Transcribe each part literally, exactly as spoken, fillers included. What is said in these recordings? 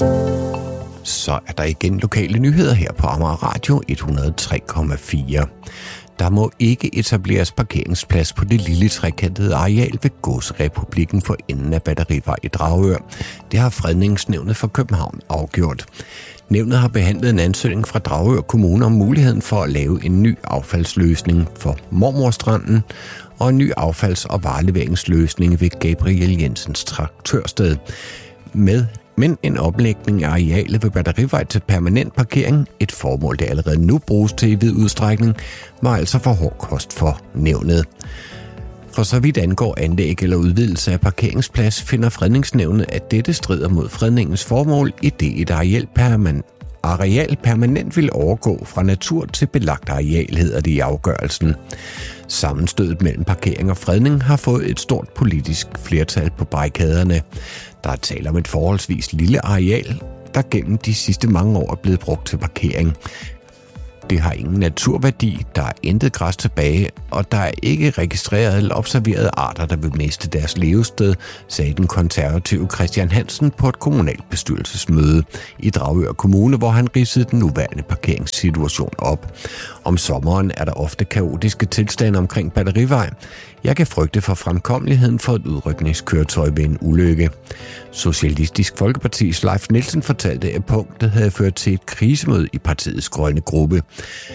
Så er der igen lokale nyheder her på Amager Radio et hundrede og tre komma fire. Der må ikke etableres parkeringsplads på det lille trekantede areal ved Gåserepublikken for enden af Batterivej i Dragør. Det har Fredningsnævnet for København afgjort. Nævnet har behandlet en ansøgning fra Dragør Kommune om muligheden for at lave en ny affaldsløsning for Mormorstranden og en ny affalds- og vareleveringsløsning ved Gabriel Jensens traktørsted. Med Men en omlægning af arealet ved Batterivej til permanent parkering, et formål, der allerede nu bruges til i vid udstrækning, var altså for hård kost for nævnet. For så vidt angår anlæg eller udvidelse af parkeringsplads, finder Fredningsnævnet, at dette strider mod fredningens formål, i det et areal permanent, areal permanent vil overgå fra natur til belagt areal, hedder det i afgørelsen. Sammenstødet mellem parkering og fredning har fået et stort politisk flertal på barrikaderne. Der er tale om et forholdsvis lille areal, der gennem de sidste mange år er blevet brugt til parkering. Det har ingen naturværdi, der er intet græs tilbage, og der er ikke registreret eller observeret arter, der vil miste deres levested, sagde den konservative Christian Hansen på et kommunalt bestyrelsesmøde i Dragør Kommune, hvor han ridsede den nuværende parkeringssituation op. Om sommeren er der ofte kaotiske tilstande omkring Batterivej. Jeg kan frygte for fremkommeligheden for et udrykningskøretøj ved en ulykke. Socialistisk Folkepartis Leif Nielsen fortalte, at punktet havde ført til et krisemøde i partiets grønne gruppe.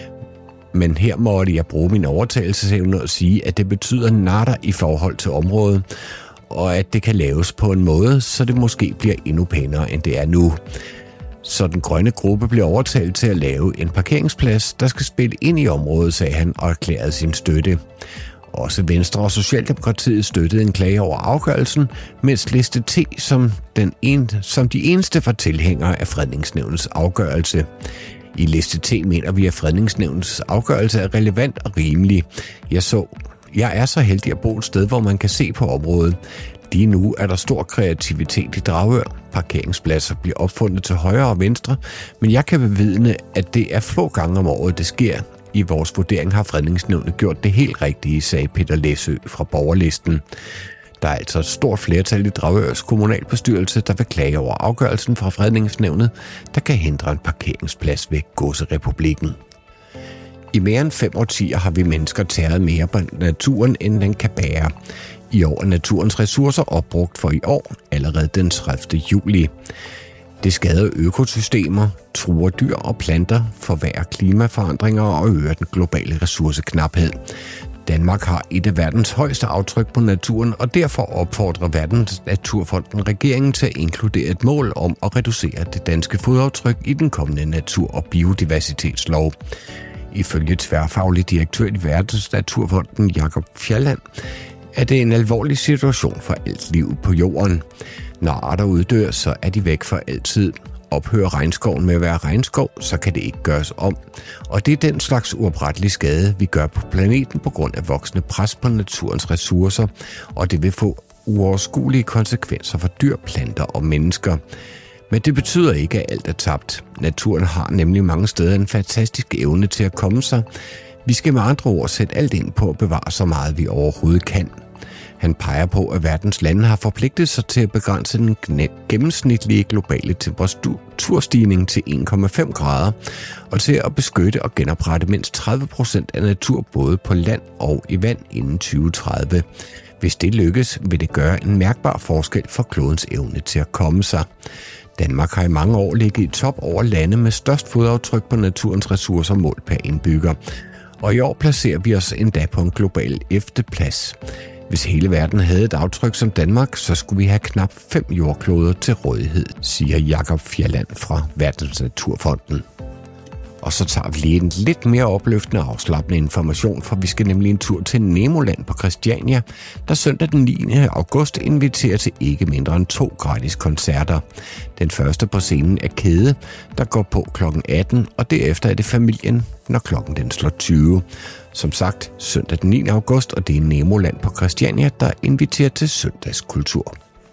Men her måtte jeg bruge min overtagelsesevne og sige, at det betyder nada i forhold til området, og at det kan laves på en måde, så det måske bliver endnu pænere, end det er nu. Så den grønne gruppe blev overtalt til at lave en parkeringsplads, der skal spille ind i området, sagde han og erklærede sin støtte. Også Venstre og Socialdemokratiet støttede en klage over afgørelsen, mens Liste T som, den en, som de eneste var tilhængere af Fredningsnævnets afgørelse. I Liste T mener vi, at Fredningsnævnets afgørelse er relevant og rimelig. Jeg, så, jeg er så heldig at bo et sted, hvor man kan se på området. Lige nu er der stor kreativitet i Dragør. Parkeringspladser bliver opfundet til højre og venstre, men jeg kan bevidne, at det er få gange om året, det sker. I vores vurdering har Fredningsnævnet gjort det helt rigtige, sagde Peter Læsø fra Borgerlisten. Der er altså et stort flertal i Dragørs kommunalbestyrelse, der vil klage over afgørelsen fra Fredningsnævnet, der kan hindre en parkeringsplads ved Gåserepublikken. I mere end fem årtier har vi mennesker tæret mere på naturen, end den kan bære. I år er naturens ressourcer opbrugt for i år, allerede den tredivte juli. Det skader økosystemer, truer dyr og planter, forværrer klimaforandringer og øger den globale ressourceknaphed. Danmark har et af verdens højeste aftryk på naturen, og derfor opfordrer Verdens Naturfonden regeringen til at inkludere et mål om at reducere det danske fodaftryk i den kommende natur- og biodiversitetslov. Ifølge tværfaglig direktør i Verdens Naturfonden, Jakob Fjelland, er det en alvorlig situation for alt liv på jorden. Når arter uddør, så er de væk for altid. Ophører regnskoven med at være regnskov, så kan det ikke gøres om. Og det er den slags uoprettelige skade, vi gør på planeten på grund af voksende pres på naturens ressourcer, og det vil få uoverskuelige konsekvenser for dyr, planter og mennesker. Men det betyder ikke, at alt er tabt. Naturen har nemlig mange steder en fantastisk evne til at komme sig. Vi skal med andre ord sætte alt ind på at bevare så meget, vi overhovedet kan. Han peger på, at verdens lande har forpligtet sig til at begrænse den gennemsnitlige globale temperaturstigning til en komma fem grader og til at beskytte og genoprette mindst tredive procent af natur både på land og i vand inden tyve tredive. Hvis det lykkes, vil det gøre en mærkbar forskel for klodens evne til at komme sig. Danmark har i mange år ligget i top over lande med størst fodaftryk på naturens ressourcer målt per indbygger, og i år placerer vi os endda på en global efterplads. Hvis hele verden havde et aftryk som Danmark, så skulle vi have knap fem jordkloder til rådighed, siger Jakob Fjelland fra Verdens Naturfonden. Og så tager vi lige en lidt mere opløftende og afslappende information, for vi skal nemlig en tur til Nemoland på Christiania, der søndag den niende august inviterer til ikke mindre end to gratis koncerter. Den første på scenen er Kæde, der går på klokken atten, og derefter er det Familien, når klokken den slår tyve. Som sagt, søndag den niende august, og det er Nemoland på Christiania, der inviterer til søndagskultur.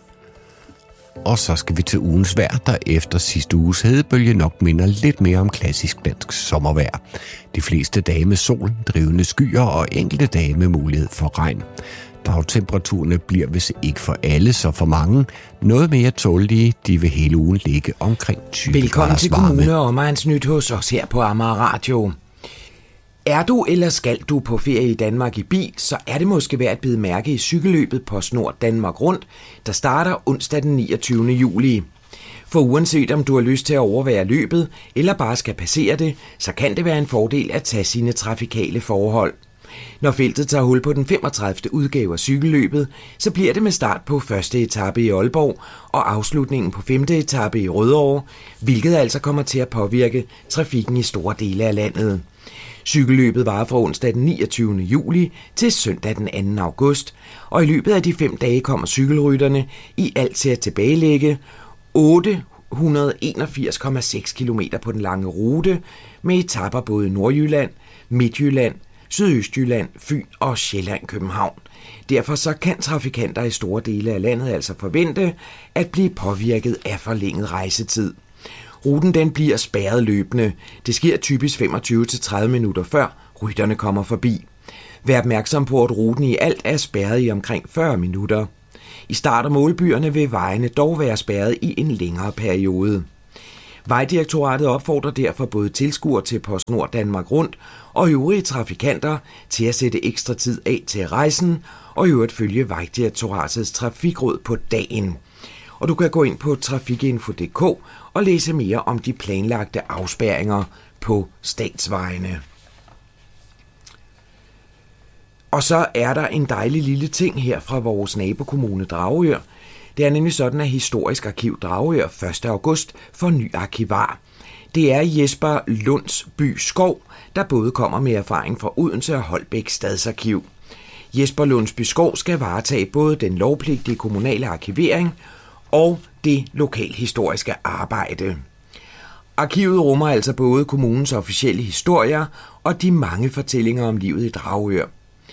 Og så skal vi til ugens vejr, der efter sidste uges hedebølge nok minder lidt mere om klassisk dansk sommervejr. De fleste dage med sol, drivende skyer og enkelte dage med mulighed for regn. Dagtemperaturerne bliver, hvis ikke for alle, så for mange, noget mere tålige. De vil hele ugen ligge omkring tyve Velkommen til varme. Kommune- og Omegnsnyt hos os her på Amager Radio. Er du eller skal du på ferie i Danmark i bil, så er det måske værd at bide mærke i cykelløbet PostNord Danmark Rundt, der starter onsdag den niogtyvende juli. For uanset om du har lyst til at overvære løbet, eller bare skal passere det, så kan det være en fordel at tage sine trafikale forhold. Når feltet tager hul på den femogtredivte udgave af cykelløbet, så bliver det med start på første etape i Aalborg og afslutningen på femte etape i Rødovre, hvilket altså kommer til at påvirke trafikken i store dele af landet. Cykelløbet varer fra onsdag den niogtyvende juli til søndag den anden august, og i løbet af de fem dage kommer cykelrytterne i alt til at tilbagelægge otte hundrede enogfirs komma seks kilometer på den lange rute med etaper både i Nordjylland, Midtjylland, Sydøstjylland, Fyn og Sjælland-København. Derfor så kan trafikanter i store dele af landet altså forvente at blive påvirket af forlænget rejsetid. Ruten den bliver spærret løbende. Det sker typisk femogtyve til tredive minutter før rytterne kommer forbi. Vær opmærksom på, at ruten i alt er spærret i omkring fyrre minutter. I start- og målbyerne vil vejene dog være spærret i en længere periode. Vejdirektoratet opfordrer derfor både tilskuere til PostNord Danmark Rundt og øvrige trafikanter til at sætte ekstra tid af til rejsen og i øvrigt følge Vejdirektoratets trafikråd på dagen. Og du kan gå ind på trafikinfo punktum d k og læse mere om de planlagte afspærringer på statsvejene. Og så er der en dejlig lille ting her fra vores nabokommune Dragør. Det er nemlig sådan, at Historisk Arkiv Dragør første august får ny arkivar. Det er Jesper Lundsby Skov, der både kommer med erfaring fra Odense og Holbæk Stadsarkiv. Jesper Lundsby Skov skal varetage både den lovpligtige kommunale arkivering og det lokalhistoriske arbejde. Arkivet rummer altså både kommunens officielle historier og de mange fortællinger om livet i Dragør.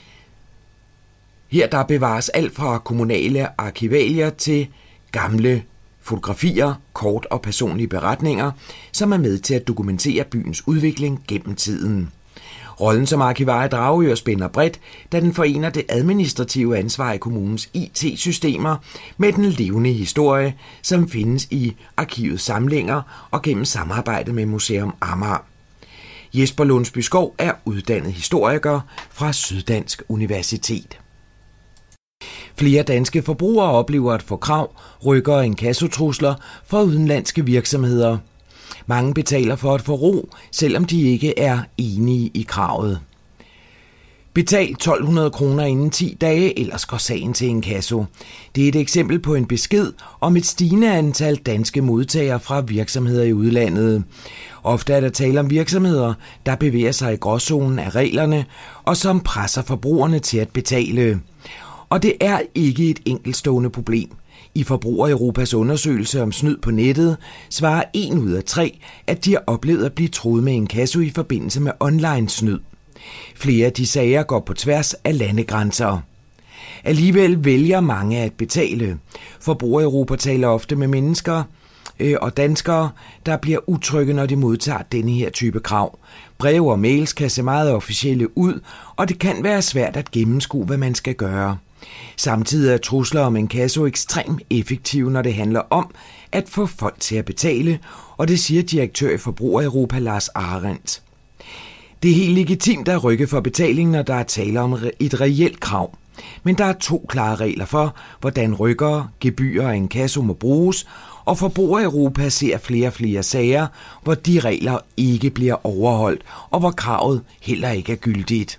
Her der bevares alt fra kommunale arkivalier til gamle fotografier, kort og personlige beretninger, som er med til at dokumentere byens udvikling gennem tiden. Rollen som arkivar i Dragør spænder bredt, da den forener det administrative ansvar i kommunens I T-systemer med den levende historie, som findes i arkivets samlinger og gennem samarbejde med Museum Amager. Jesper Lundsby Skov er uddannet historiker fra Syddansk Universitet. Flere danske forbrugere oplever at få krav, rykker og inkassotrusler fra udenlandske virksomheder. Mange betaler for at få ro, selvom de ikke er enige i kravet. Betal tolv hundrede kroner inden ti dage, ellers går sagen til inkasso. Det er et eksempel på en besked om et stigende antal danske modtagere fra virksomheder i udlandet. Ofte er der tale om virksomheder, der bevæger sig i gråzonen af reglerne og som presser forbrugerne til at betale. Og det er ikke et enkeltstående problem. I Forbruger Europas undersøgelse om snyd på nettet svarer en ud af tre, at de har oplevet at blive truet med inkasso i forbindelse med online-snyd. Flere af de sager går på tværs af landegrænser. Alligevel vælger mange at betale. Forbruger Europa taler ofte med mennesker øh, og danskere, der bliver utrygge, når de modtager denne her type krav. Breve og mails kan se meget officielle ud, og det kan være svært at gennemskue, hvad man skal gøre. Samtidig er trusler om inkasso ekstremt effektive, når det handler om at få folk til at betale, og det siger direktør i Forbruger Europa Lars Arendt. Det er helt legitimt at rykke for betaling, når der er tale om et reelt krav. Men der er to klare regler for, hvordan rykkere, gebyrer og inkasso må bruges, og Forbruger Europa ser flere og flere sager, hvor de regler ikke bliver overholdt, og hvor kravet heller ikke er gyldigt.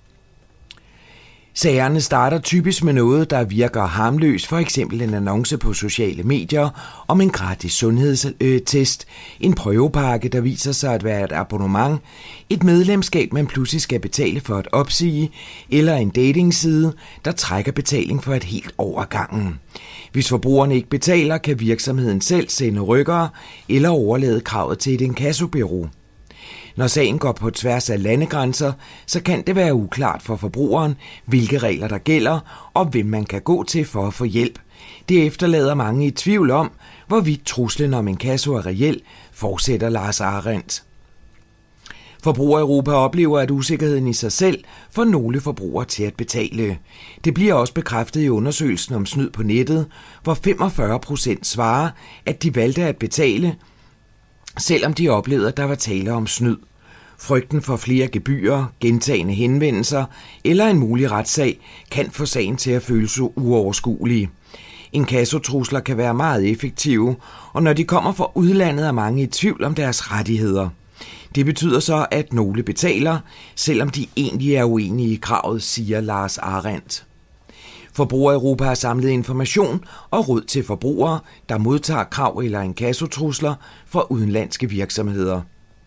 Sagerne starter typisk med noget, der virker harmløst, for eksempel en annonce på sociale medier om en gratis sundhedstest, en prøvepakke, der viser sig at være et abonnement, et medlemskab, man pludselig skal betale for at opsige, eller en datingside, der trækker betaling for et helt over gangen. Hvis forbrugerne ikke betaler, kan virksomheden selv sende rykkere eller overlade kravet til et inkassobureau. Når sagen går på tværs af landegrænser, så kan det være uklart for forbrugeren, hvilke regler der gælder, og hvem man kan gå til for at få hjælp. Det efterlader mange i tvivl om, hvorvidt truslen om inkasso er reel, fortsætter Lars Arendt. Forbrugere i Europa oplever, at usikkerheden i sig selv får nogle forbrugere til at betale. Det bliver også bekræftet i undersøgelsen om snyd på nettet, hvor femogfyrre procent svarer, at de valgte at betale, selvom de oplevede, at der var tale om snyd. Frygten for flere gebyrer, gentagne henvendelser eller en mulig retssag kan få sagen til at føles uoverskuelig. Inkassotrusler kan være meget effektive, og når de kommer fra udlandet, er mange i tvivl om deres rettigheder. Det betyder så, at nogle betaler, selvom de egentlig er uenige i kravet, siger Lars Arendt. Forbrugere i Europa har samlet information og råd til forbrugere, der modtager krav eller inkassotrusler fra udenlandske virksomheder.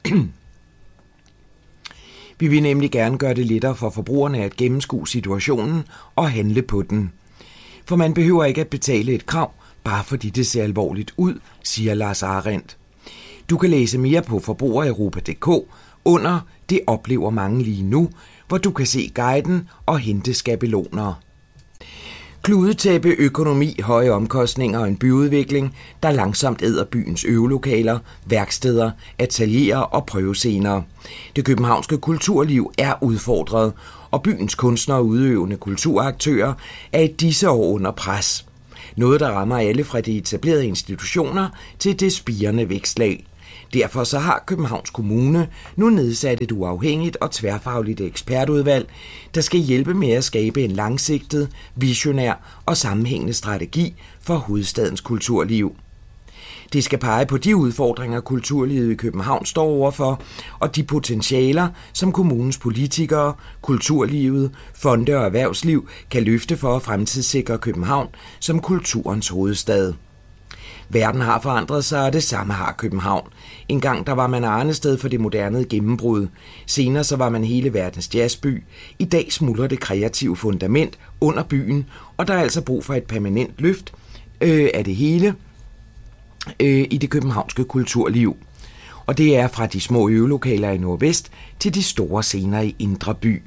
Vi vil nemlig gerne gøre det lettere for forbrugerne at gennemskue situationen og handle på den. For man behøver ikke at betale et krav, bare fordi det ser alvorligt ud, siger Lars Arendt. Du kan læse mere på forbrugereuropa punktum d k under Det oplever mange lige nu, hvor du kan se guiden og hente skabeloner. Kludetæppe, økonomi, høje omkostninger og en byudvikling, der langsomt æder byens øvelokaler, værksteder, atelierer og prøvescener. Det københavnske kulturliv er udfordret, og byens kunstnere og udøvende kulturaktører er i disse år under pres. Noget, der rammer alle fra de etablerede institutioner til det spirende vækstlag. Derfor så har Københavns Kommune nu nedsat et uafhængigt og tværfagligt ekspertudvalg, der skal hjælpe med at skabe en langsigtet, visionær og sammenhængende strategi for hovedstadens kulturliv. Det skal pege på de udfordringer, kulturlivet i København står overfor, og de potentialer, som kommunens politikere, kulturlivet, fonde og erhvervsliv kan løfte for at fremtidssikre København som kulturens hovedstad. Verden har forandret sig, og det samme har København. En gang der var man arnested for det moderne gennembrud. Senere så var man hele verdens jazzby. I dag smuldrer det kreative fundament under byen, og der er altså brug for et permanent løft øh, af det hele øh, i det københavnske kulturliv. Og det er fra de små øvelokaler i Nordvest til de store scener i Indre By.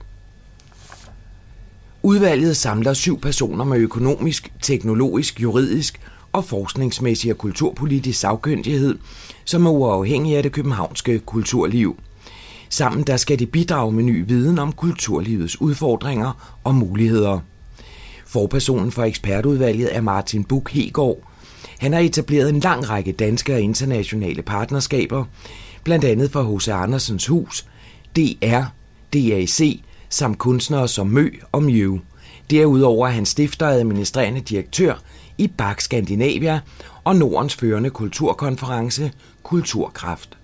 Udvalget samler syv personer med økonomisk, teknologisk, juridisk og forskningsmæssig og kulturpolitisk sagkyndighed, som er uafhængige af det københavnske kulturliv. Sammen der skal de bidrage med ny viden om kulturlivets udfordringer og muligheder. Forpersonen for ekspertudvalget er Martin Buch Hegaard. Han har etableret en lang række danske og internationale partnerskaber, blandt andet for H C Andersens Hus, D R, D A C samt kunstnere som Mø og Mew. Derudover er han stifter og administrerende direktør i B A C Scandinavia og Nordens førende kulturkonference Kulturkraft.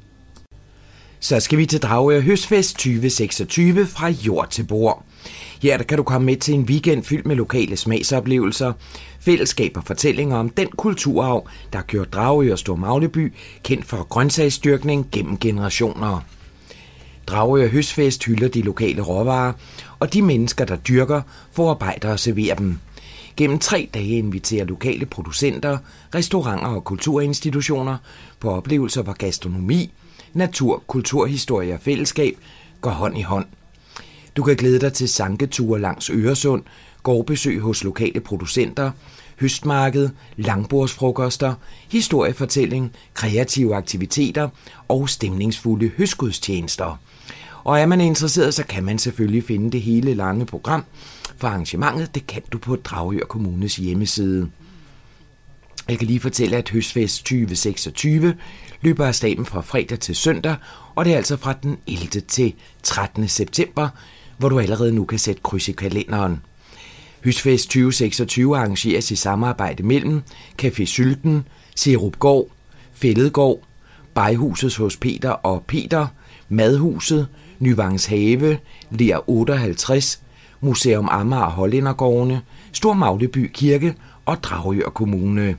Så skal vi til Dragør Høstfest tyve seksogtyve fra jord til bord. Her der kan du komme med til en weekend fyldt med lokale smagsoplevelser, fællesskab og fortællinger om den kulturarv, der har gjort Dragør og Stormagleby kendt for grøntsagsdyrkning gennem generationer. Dragør Høstfest hylder de lokale råvarer, og de mennesker, der dyrker, forarbejder og serverer dem. Gennem tre dage inviterer lokale producenter, restauranter og kulturinstitutioner på oplevelser, hvor gastronomi, natur, kulturhistorie og fællesskab går hånd i hånd. Du kan glæde dig til sanketure langs Øresund, gårdbesøg hos lokale producenter, høstmarked, langbordsfrokoster, historiefortælling, kreative aktiviteter og stemningsfulde høstgudstjenester. Og er man interesseret, så kan man selvfølgelig finde det hele lange program for arrangementet. Det kan du på Dragør Kommunes hjemmeside. Jeg kan lige fortælle, at Høstfest tyve seksogtyve løber af stablen fra fredag til søndag, og det er altså fra den ellevte til trettende september, hvor du allerede nu kan sætte kryds i kalenderen. Høstfest tyve seksogtyve arrangeres i samarbejde mellem Café Sylten, Serupgård, Fælledgård, Bajhuset hos Peter og Peter, Madhuset, Nyvangs Have, Ler otteoghalvtreds, Museum Amager Hollændergårdene, Stormagleby Kirke og Dragør Kommune.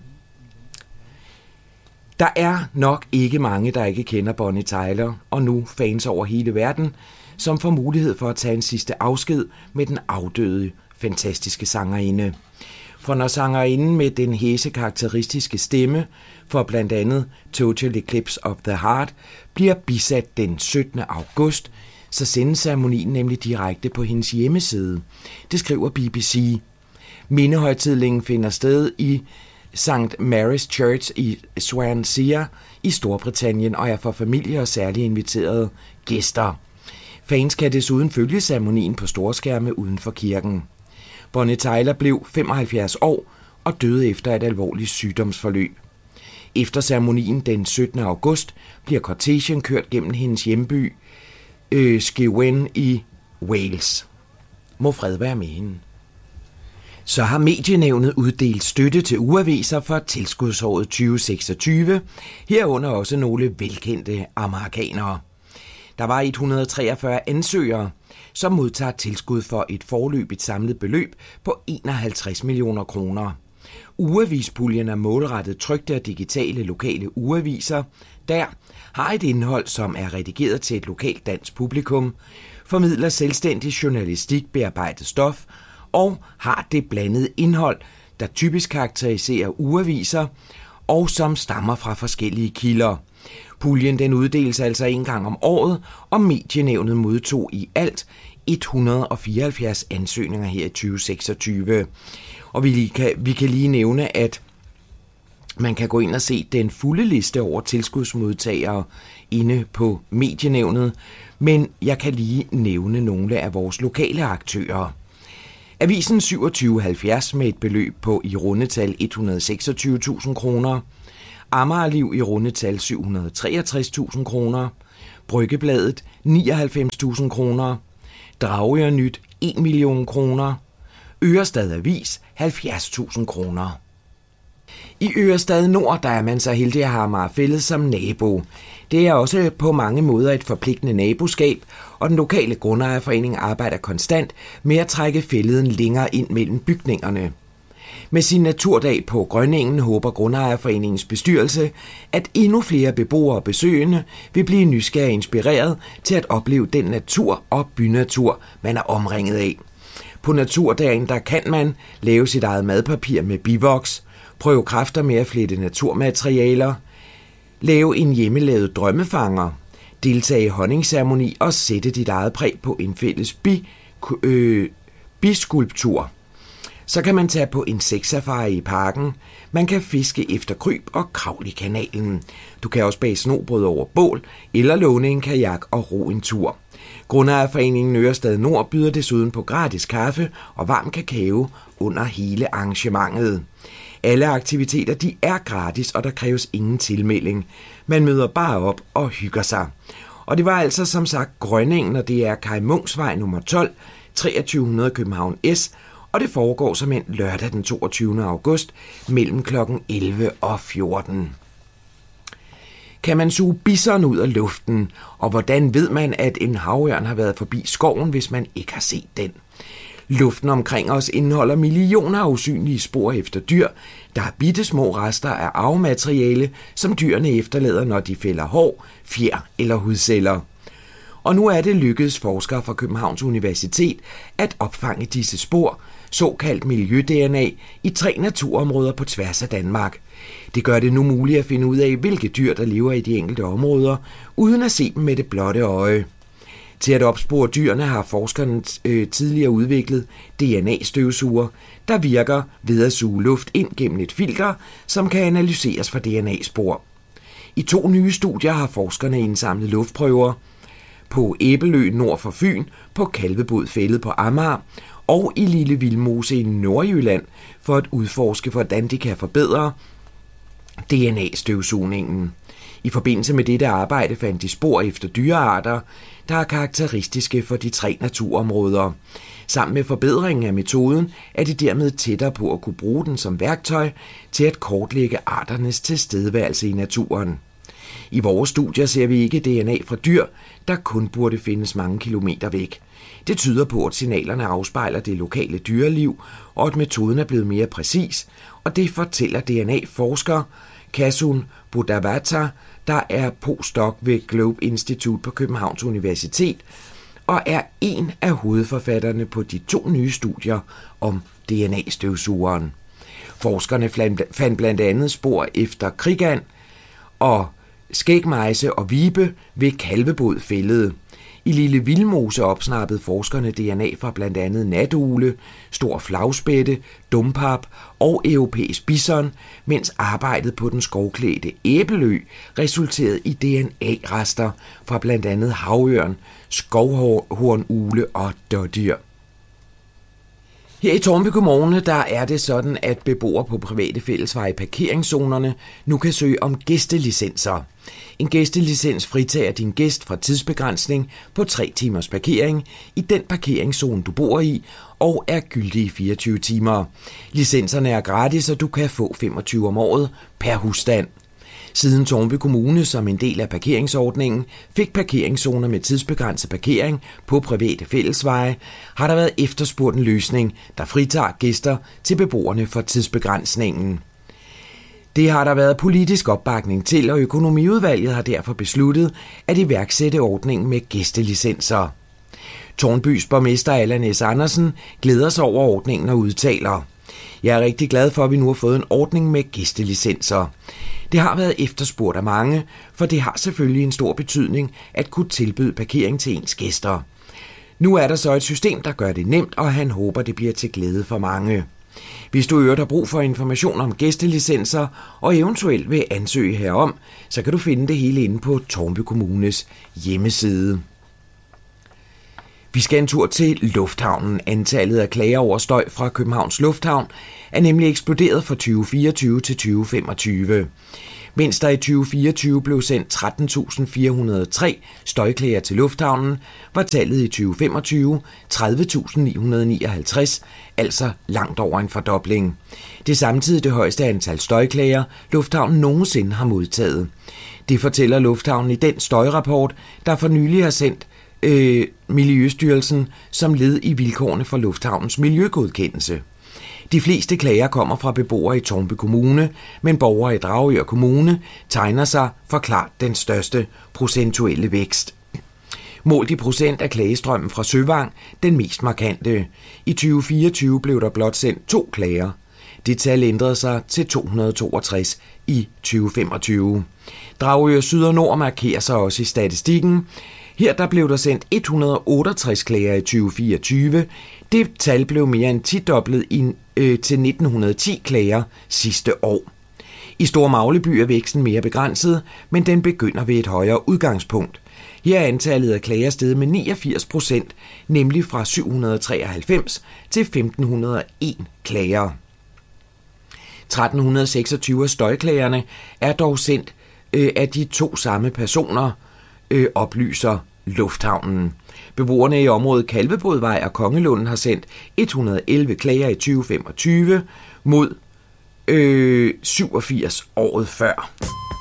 Der er nok ikke mange, der ikke kender Bonnie Tyler, og nu fans over hele verden, som får mulighed for at tage en sidste afsked med den afdøde, fantastiske sangerinde. For når sangerinden med den hæse karakteristiske stemme for blandt andet Total Eclipse of the Heart bliver bisat den syttende august, så sendes ceremonien nemlig direkte på hendes hjemmeside. Det skriver B B C. Mindehøjtidlingen finder sted i Sankt Mary's Church i Swansea i Storbritannien og er for familier og særligt inviterede gæster. Fans kan desuden følge ceremonien på storskærme uden for kirken. Bonnie Tyler blev femoghalvfjerds år og døde efter et alvorligt sygdomsforløb. Efter ceremonien den syttende august bliver kortegen kørt gennem hendes hjemby, øh, Skewen i Wales. Må fred være med hende. Så har Medienævnet uddelt støtte til ugeaviser for tilskudsåret tyve seksogtyve, herunder også nogle velkendte amerikanere. Der var et hundrede og treogfyrre ansøgere, som modtager tilskud for et foreløbigt samlet beløb på enoghalvtreds millioner kroner. Ugeavispuljen er målrettet trykte og digitale lokale ugeaviser, der har et indhold, som er redigeret til et lokalt dansk publikum, formidler selvstændig journalistik bearbejdet stof og har det blandede indhold, der typisk karakteriserer ugeaviser og som stammer fra forskellige kilder. Puljen den uddeles altså en gang om året, og Medienævnet modtog i alt et hundrede og fireoghalvfjerds ansøgninger her i tyve seksogtyve. Og vi kan, vi kan lige nævne, at man kan gå ind og se den fulde liste over tilskudsmodtagere inde på Medienævnet, men jeg kan lige nævne nogle af vores lokale aktører. Avisen syvogtyve halvfjerds med et beløb på i rundetal et hundrede og seksogtyve tusind kroner, Amagerliv i rundetal syv hundrede og treogtres tusind kroner, Bryggebladet nioghalvfems tusind kroner, Dragør Nyt en million kroner, Ørestad Avis halvfjerds tusind kroner. I Ørestad Nord der er man så heldig at have Amager Fælled som nabo. Det er også på mange måder et forpligtende naboskab, og den lokale grundejerforening arbejder konstant med at trække fælleden længere ind mellem bygningerne. Med sin naturdag på Grønningen håber Grundejerforeningens bestyrelse, at endnu flere beboere og besøgende vil blive nysgerrige og inspireret til at opleve den natur og bynatur, man er omringet af. På naturdagen der kan man lave sit eget madpapir med bivoks, prøve kræfter med at flette naturmaterialer, lave en hjemmelavet drømmefanger, deltage i honningsceremoni og sætte dit eget præg på en fælles bi, øh, biskulptur. Så kan man tage på insektsafari i parken, man kan fiske efter kryb og kravle i kanalen. Du kan også bage snobrød over bål, eller låne en kajak og ro en tur. Grundejerforeningen Ørestad Nord byder desuden på gratis kaffe og varm kakao under hele arrangementet. Alle aktiviteter de er gratis, og der kræves ingen tilmelding. Man møder bare op og hygger sig. Og det var altså som sagt Grønningen, og det er Kaj Munks Vej nummer tolv, treogtyve hundrede København S, og det foregår som en lørdag den toogtyvende august mellem klokken elleve og fjorten. Kan man suge bison ud af luften, og hvordan ved man, at en havørn har været forbi skoven, hvis man ikke har set den? Luften omkring os indeholder millioner af usynlige spor efter dyr, der er bittesmå rester af arvemateriale, som dyrene efterlader, når de fælder hår, fjer eller hudceller. Og nu er det lykkedes forskere fra Københavns Universitet at opfange disse spor, såkaldt miljø-D N A, i tre naturområder på tværs af Danmark. Det gør det nu muligt at finde ud af, hvilke dyr, der lever i de enkelte områder, uden at se dem med det blotte øje. Til at opspore dyrene har forskerne øh, tidligere udviklet D N A-støvsuger, der virker ved at suge luft ind gennem et filter, som kan analyseres for D N A-spor. I to nye studier har forskerne indsamlet luftprøver på Æbelø nord for Fyn, på Kalvebod Fælled på Amager og i Lille Vildmose i Nordjylland for at udforske, hvordan de kan forbedre D N A-støvsugningen. I forbindelse med dette arbejde fandt de spor efter dyrearter, der er karakteristiske for de tre naturområder. Sammen med forbedringen af metoden er de dermed tættere på at kunne bruge den som værktøj til at kortlægge arternes tilstedeværelse i naturen. I vores studier ser vi ikke D N A fra dyr, der kun burde findes mange kilometer væk. Det tyder på, at signalerne afspejler det lokale dyreliv, og at metoden er blevet mere præcis, og det fortæller D N A-forsker Kasun Budavata, der er postdoc ved Globe Institute på Københavns Universitet, og er en af hovedforfatterne på de to nye studier om D N A-støvsugeren. Forskerne fandt blandt andet spor efter krigand og skægmejse og vibe ved Kalvebod Fælled. I Lille Vildmose opsnappede forskerne D N A fra blandt andet natugle, stor flagspætte, dumpap og europæisk bison, mens arbejdet på den skovklædte Æbelø resulterede i D N A-rester fra blandt andet havørn, skovhornugle og dådyr. Her i Tårnby Kommune, der er det sådan, at beboere på private fællesveje i parkeringszonerne nu kan søge om gæstelicenser. En gæstelicens fritager din gæst fra tidsbegrænsning på tre timers parkering i den parkeringszone, du bor i, og er gyldig i fireogtyve timer. Licenserne er gratis, og du kan få femogtyve om året per husstand. Siden Tårnby Kommune som en del af parkeringsordningen fik parkeringszoner med tidsbegrænset parkering på private fællesveje, har der været efterspurgt en løsning, der fritager gæster til beboerne for tidsbegrænsningen. Det har der været politisk opbakning til, og økonomiudvalget har derfor besluttet at iværksætte ordningen med gæstelicenser. Tårnbys borgmester Allan S. Andersen glæder sig over ordningen og udtaler: Jeg er rigtig glad for, at vi nu har fået en ordning med gæstelicenser. Det har været efterspurgt af mange, for det har selvfølgelig en stor betydning at kunne tilbyde parkering til ens gæster. Nu er der så et system, der gør det nemt, og han håber, det bliver til glæde for mange. Hvis du øvrigt har brug for information om gæstelicenser og eventuelt vil ansøge herom, så kan du finde det hele inde på Tårnby Kommunes hjemmeside. Vi skal en tur til lufthavnen. Antallet af klager over støj fra Københavns Lufthavn er nemlig eksploderet fra tyve fireogtyve til tyve femogtyve. Mens der i tyve fireogtyve blev sendt tretten tusind fire hundrede og tre støjklager til lufthavnen, var tallet i tyve femogtyve tredive tusind ni hundrede og nioghalvtreds, altså langt over en fordobling. Det er samtidig det højeste antal støjklager, lufthavnen nogensinde har modtaget. Det fortæller lufthavnen i den støjrapport, der for nylig har sendt øh, Miljøstyrelsen som led i vilkårene for lufthavnens miljøgodkendelse. De fleste klager kommer fra beboere i Tårnby Kommune, men borgere i Dragør Kommune tegner sig for klart den største procentuelle vækst. Målt i procent af klagestrømmen fra Søvang den mest markante. I tyve fireogtyve blev der blot sendt to klager. Det tal ændrede sig til to hundrede og toogtres i tyve femogtyve. Dragør Syd og Nord markerer sig også i statistikken. Her der blev der sendt et hundrede og otteogtres klager i tyve fireogtyve. Det tal blev mere end tidoblet i, øh, til nitten hundrede og ti klager sidste år. I Store Magleby er væksten mere begrænset, men den begynder ved et højere udgangspunkt. Her er antallet af klager steget med niogfirs procent, nemlig fra syv hundrede og treoghalvfems til femten hundrede og en klager. tretten seksogtyve af støjklagerne er dog sendt øh, af de to samme personer, øh, oplyser lufthavnen. Beboerne i området Kalvebodvej og Kongelunden har sendt et hundrede og elleve klager i tyve femogtyve mod øh, syvogfirs året før.